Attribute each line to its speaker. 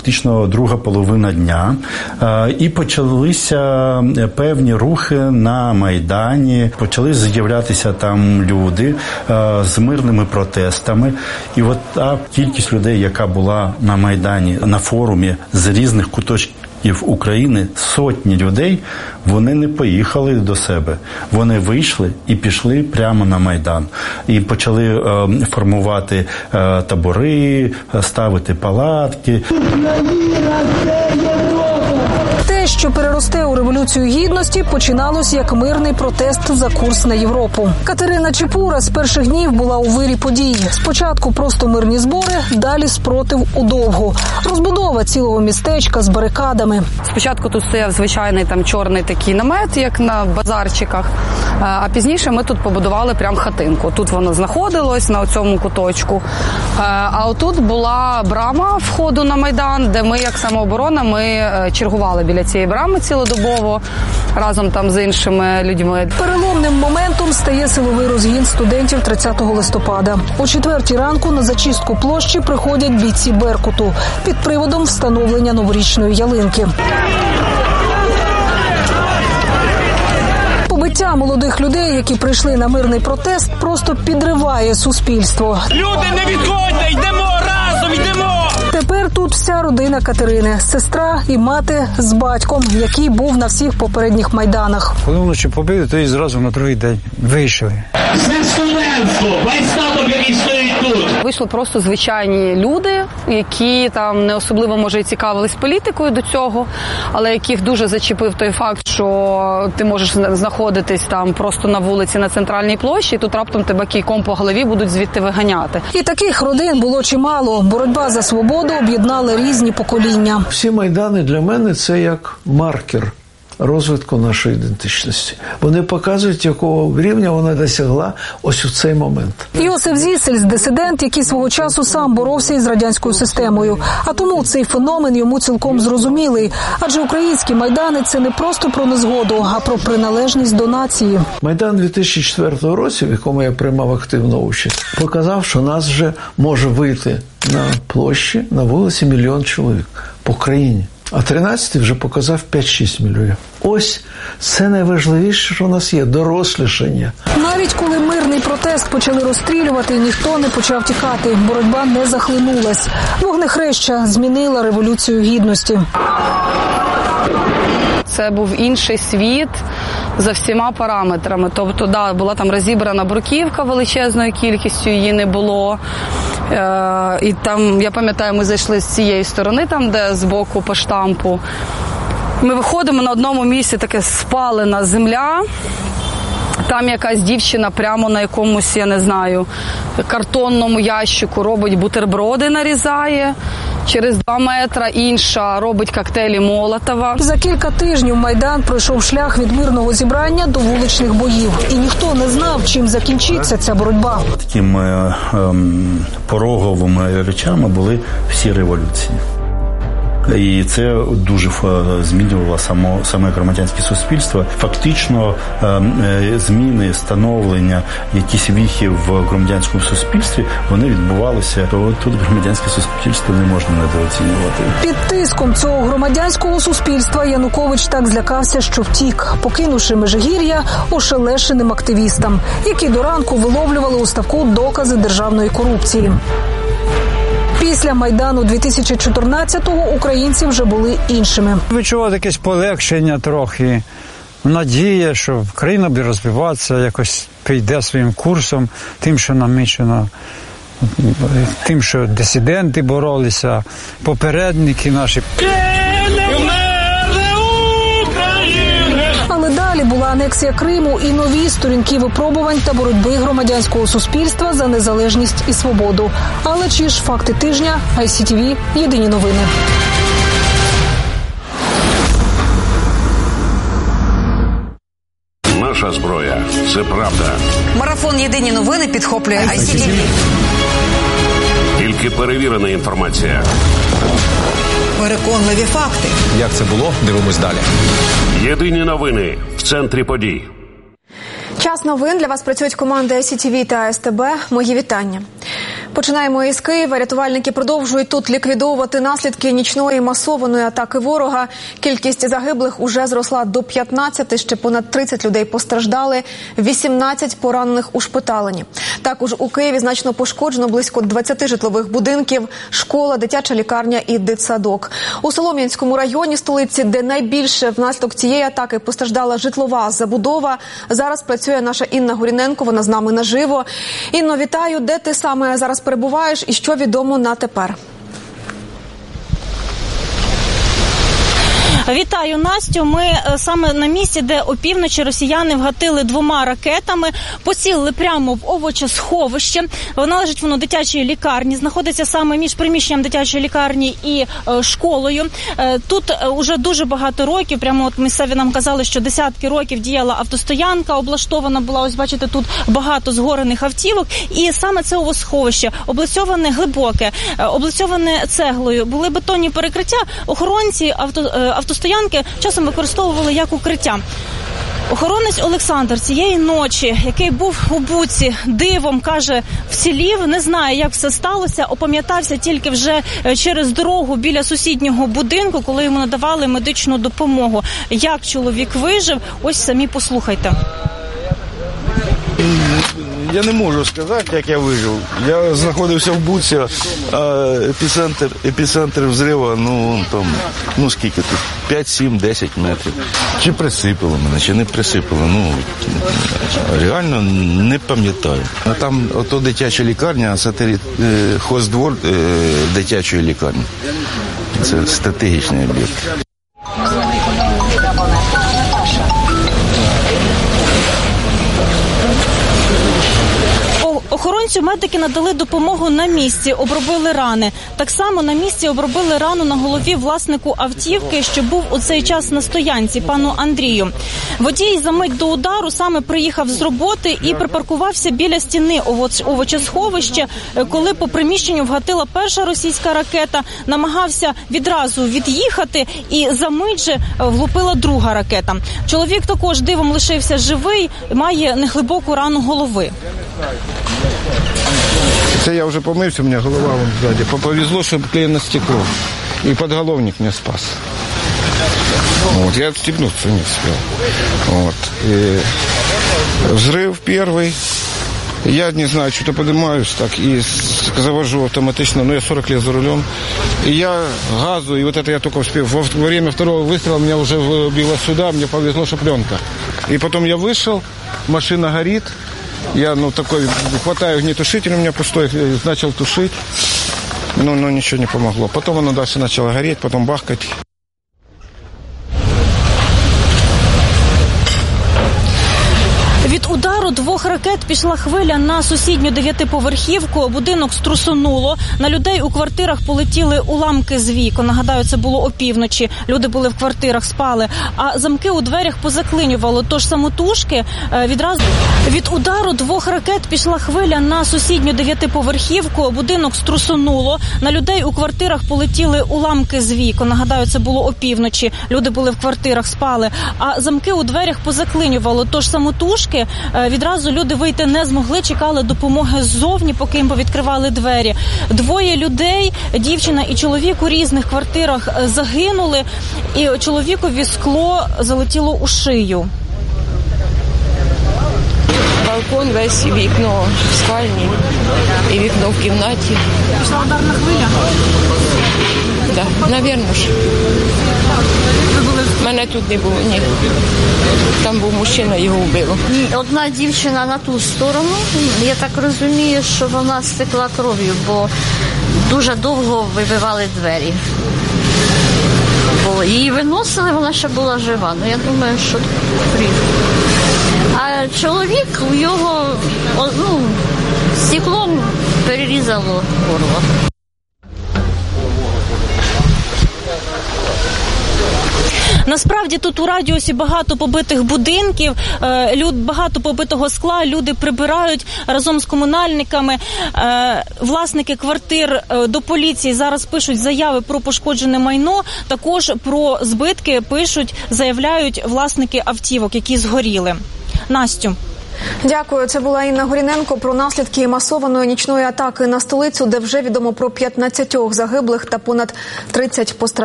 Speaker 1: фактично друга половина дня, і почалися певні рухи на Майдані, почали з'являтися там люди з мирними протестами. І от та кількість людей, яка була на Майдані, на форумі з різних куточків України, сотні людей, вони не поїхали до себе. Вони вийшли і пішли прямо на Майдан. І почали формувати табори, ставити палатки.
Speaker 2: Те, що переросте у Революцію Гідності, починалось як мирний протест за курс на Європу. Катерина Чепура з перших днів була у вирі подій. Спочатку просто мирні збори, далі спротив удовгу. Розбудова цілого містечка з барикадами.
Speaker 3: Спочатку тут стояв звичайний там чорний такий намет, як на базарчиках, а пізніше ми тут побудували прям хатинку. Тут воно знаходилось, на цьому куточку. А отут була брама входу на Майдан, де ми, як самооборона, ми чергували біля цієї брами цілодобово, разом там з іншими людьми.
Speaker 2: Переломним моментом стає силовий розгін студентів 30 листопада. О 4 ранку на зачистку площі приходять бійці Беркуту під приводом встановлення новорічної ялинки. Побиття молодих людей, які прийшли на мирний протест, просто підриває суспільство.
Speaker 4: Люди, не відходьте, йдемо разом, йдемо!
Speaker 2: Тепер тут вся родина Катерини, сестра і мати з батьком, який був на всіх попередніх майданах.
Speaker 5: Коли вночі побили, то і зразу на другий день вийшли.
Speaker 4: Це студентство, весь статок, який стоїть тут.
Speaker 3: Вийшли просто звичайні люди, які там не особливо, може, і цікавились політикою до цього, але яких дуже зачепив той факт, що ти можеш знаходитись там просто на вулиці на центральній площі, і тут раптом тебе кійком по голові будуть звідти виганяти.
Speaker 2: І таких родин було чимало. Боротьба за свободу об'єднала різні покоління.
Speaker 6: Всі майдани для мене – це як маркер розвитку нашої ідентичності. Вони показують, якого рівня вона досягла ось у цей момент.
Speaker 2: Йосиф Зісельс – дисидент, який свого часу сам боровся із радянською системою. А тому цей феномен йому цілком зрозумілий. Адже українські майдани – це не просто про незгоду, а про приналежність до нації.
Speaker 6: Майдан 2004 році, в якому я приймав активну участь, показав, що нас вже може вийти на площі, на вулиці 1 мільйон чоловік по країні. А 13-й вже показав 5-6 мільйонів. Ось це найважливіше, що у нас є – дорослішання.
Speaker 2: Навіть коли мирний протест почали розстрілювати, ніхто не почав тікати. Боротьба не захлинулась. Вогнехреща змінила Революцію Гідності.
Speaker 3: Це був інший світ за всіма параметрами. Тобто, да, була там розібрана бруківка величезною кількістю, її не було. І там, я пам'ятаю, ми зайшли з цієї сторони, там, де збоку по штампу. Ми виходимо на одному місці, таке спалена земля. Там якась дівчина прямо на якомусь, я не знаю, картонному ящику робить бутерброди, нарізає. Через 2 метри інша робить коктейлі Молотова.
Speaker 2: За кілька тижнів Майдан пройшов шлях від мирного зібрання до вуличних боїв. І ніхто не знав, чим закінчиться ця боротьба.
Speaker 1: Такими пороговими речами були всі революції. І це дуже змінювало саме громадянське суспільство. Фактично зміни, становлення, якісь віхи в громадянському суспільстві, вони відбувалися. То тут громадянське суспільство не можна недооцінювати.
Speaker 2: Під тиском цього громадянського суспільства Янукович так злякався, що втік, покинувши Межигір'я ошелешеним активістам, які до ранку виловлювали у ставку докази державної корупції. Після Майдану 2014-го українці вже були іншими.
Speaker 5: Відчував якесь полегшення трохи, надія, що країна буде розвиватися, якось піде своїм курсом, тим, що намічено, тим, що дисиденти боролися, попередники наші.
Speaker 2: Але далі була анексія Криму і нові сторінки випробувань та боротьби громадянського суспільства за незалежність і свободу. Але чи ж факти тижня, ICTV, єдині новини.
Speaker 7: Наша зброя – це правда.
Speaker 8: Марафон «Єдині новини» підхоплює ICTV.
Speaker 7: Тільки перевірена інформація.
Speaker 8: Переконливі факти.
Speaker 9: Як це було? Дивимось далі.
Speaker 7: Єдині новини в центрі подій.
Speaker 10: Час новин. Для вас працюють команди ICTV та СТБ. Мої вітання.
Speaker 2: Починаємо із Києва. Рятувальники продовжують тут ліквідовувати наслідки нічної масованої атаки ворога. Кількість загиблих уже зросла до 15, ще понад 30 людей постраждали, 18 поранених ушпиталені. Також у Києві значно пошкоджено близько 20 житлових будинків, школа, дитяча лікарня і дитсадок. У Солом'янському районі столиці, де найбільше внаслідок цієї атаки постраждала житлова забудова, зараз працює наша Інна Горіненко, вона з нами наживо. Інно, вітаю, де ти саме зараз перебуваєш і що відомо на тепер?
Speaker 10: Вітаю, Настю. Ми саме на місці, де опівночі росіяни вгатили 2 ракетами, поцілили прямо в овочесховище. Належить воно дитячій лікарні, знаходиться саме між приміщенням дитячої лікарні і школою. Тут уже дуже багато років, прямо от місцеві нам казали, що десятки років діяла автостоянка, облаштована була, ось бачите, тут багато згорених автівок. І саме це овочесховище, облицьоване глибоке, облицьоване цеглою, були бетонні перекриття, охоронці автостоянки часом використовували як укриття. Охоронець Олександр цієї ночі, який був у Буці, дивом, каже, вцілів, не знає, як все сталося, опам'ятався тільки вже через дорогу біля сусіднього будинку, коли йому надавали медичну допомогу. Як чоловік вижив, ось самі послухайте.
Speaker 11: Я не можу сказати, як я вижив. Я знаходився в Буці, а епіцентр взриву, скільки тут? 5, 7, 10 метрів. Чи присипало мене, чи не присипало, реально не пам'ятаю. А там ото дитяча лікарня, хоздвор дитячої лікарні. Це стратегічний об'єкт.
Speaker 10: Охоронцю медики надали допомогу на місці, обробили рани. Так само на місці обробили рану на голові власнику автівки, що був у цей час на стоянці, пану Андрію. Водій за мить до удару саме приїхав з роботи і припаркувався біля стіни овочесховища, коли по приміщенню вгатила перша російська ракета, намагався відразу від'їхати і за мить же влупила друга ракета. Чоловік також дивом лишився живий, має неглибоку рану голови.
Speaker 11: Це я вже помився, у мене голова вон ззаді. Повезло, що клеєне стекло. І підголовник мене спас. Я відстегнутися не встиг. Взрыв перший. Я не знаю, что-то поднимаюсь так и завожу автоматично, я 40 лет за рулем. И я газу, и это я только успел. Во время второго выстрела меня уже выбило сюда, мне повезло, что пленка. И потом я вышел, машина горит. Я, хватаю огнетушитель, у меня пустой, начал тушить, но ничего не помогло. Потом оно дальше начало гореть, потом бахкать.
Speaker 10: Від удару 2 ракет пішла хвиля на сусідню 9-поверхівку, будинок струсонуло, на людей у квартирах полетіли уламки з вікон. Нагадаю, це було опівночі, люди були в квартирах, спали, а замки у дверях позаклинювало, тож самотужки відразу... Від удару 2 ракет пішла хвиля на сусідню 9-поверхівку, будинок струсонуло, на людей у квартирах полетіли уламки з вікон. Нагадаю, це було опівночі, люди були в квартирах, спали, а замки у дверях позаклинювало, тож самотужки відразу люди вийти не змогли, чекали допомоги ззовні, поки їм повідкривали двері. 2 людей, дівчина і чоловік у різних квартирах загинули, і чоловікові скло залетіло у шию.
Speaker 12: Балкон весь, і вікно в спальні, і вікно в кімнаті.
Speaker 10: Пішла ударна хвиля?
Speaker 12: Так, навірно ж. Мене тут не було, ні. Там був мужчина, його вбило.
Speaker 13: Одна дівчина на ту сторону, я так розумію, що вона стекла кров'ю, бо дуже довго вибивали двері. Бо її виносили, вона ще була жива. Я думаю, що крив. А чоловік, його стеклом перерізало горло.
Speaker 10: Насправді тут у радіусі багато побитих будинків, багато побитого скла, люди прибирають разом з комунальниками. Власники квартир до поліції зараз пишуть заяви про пошкоджене майно, також про збитки пишуть, заявляють власники автівок, які згоріли. Настю.
Speaker 2: Дякую. Це була Інна Горіненко про наслідки масованої нічної атаки на столицю, де вже відомо про 15 загиблих та понад 30 постраждалих.